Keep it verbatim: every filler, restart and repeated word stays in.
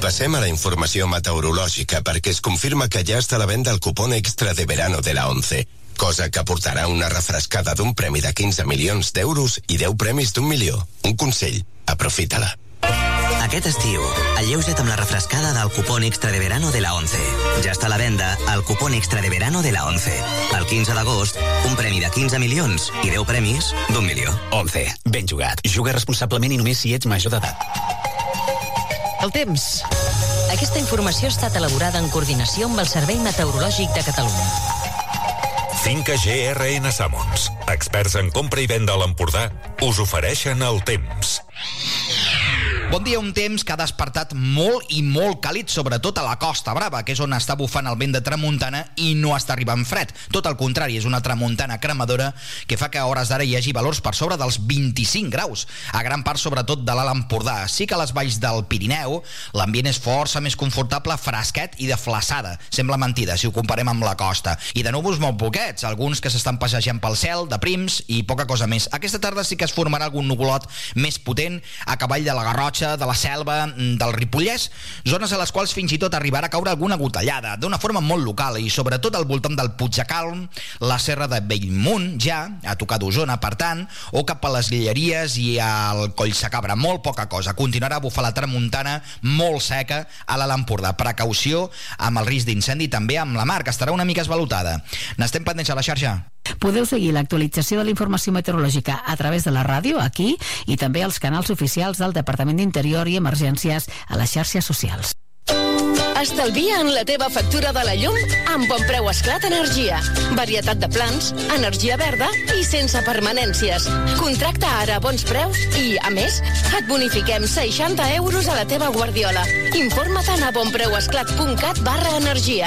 passem a la informació meteorològica perquè es confirma que ja està a la venda el cupón extra de verano de la ONCE, cosa que aportarà una refrescada d'un premi de quinze milions d'euros i deu premis d'un milió. Un consell, aprofita-la. Aquest estiu, alleuja't amb la refrescada del cupón extra de verano de la ONCE. Ja està a la venda el cupón extra de verano de la ONCE. El quinze d'agost, un premi de quinze milions i deu premis d'un milió. ONCE, ben jugat. Juga responsablement i només si ets major d'edat. El temps. Aquesta informació ha estat elaborada en coordinació amb el Servei Meteorològic de Catalunya. Finca G R N Sammons, experts en compra i venda a l'Empordà, us ofereixen el temps. Bon dia, un temps que ha despertat molt i molt càlid, sobretot a la Costa Brava, que és on està bufant el vent de tramuntana i no està arribant fred. Tot el contrari, és una tramuntana cremadora que fa que a hores d'ara hi hagi valors per sobre dels vint-i-cinc graus, a gran part sobretot de l'Alt Empordà. Sí que a les valls del Pirineu l'ambient és força més confortable, fresquet i de flaçada. Sembla mentida si ho comparem amb la costa. I de núvols molt poquets, alguns que s'estan passejant pel cel, de prims i poca cosa més. Aquesta tarda sí que es formarà algun nuvolot més potent a cavall de la Garrotxa, de la Selva, del Ripollès, zones a les quals fins i tot arribarà a caure alguna gotellada, d'una forma molt local i sobretot al voltant del Puigdecalm, la Serra de Bellmunt, ja, a tocar d'Osona, per tant, o cap a les Lleries i al Collsacabra. Molt poca cosa. Continuarà a bufar la tramuntana molt seca a l'Alt Empordà. Precaució amb el risc d'incendi, també amb la mar, que estarà una mica esvalotada. N'estem pendents a la xarxa. Podeu seguir l'actualització de la informació meteorològica a través de la ràdio, aquí, i també als canals oficials del Departament d'Interior i Emergències a les xarxes socials. Estalvia en la teva factura de la llum amb Bon Preu Esclat Energia. Varietat de plans, energia verda i sense permanències. Contracta ara a bons preus i, a més, et bonifiquem seixanta euros a la teva guardiola. Informa't a bonpreuesclat punt cat barra energia.